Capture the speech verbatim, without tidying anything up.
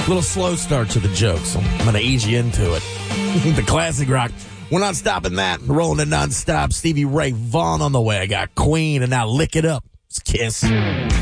Little slow start to the jokes. I'm going to ease you into it. The classic rock. We're not stopping that. Rolling it nonstop. Stevie Ray Vaughan on the way. I got Queen, and now Lick It Up. It's Kiss.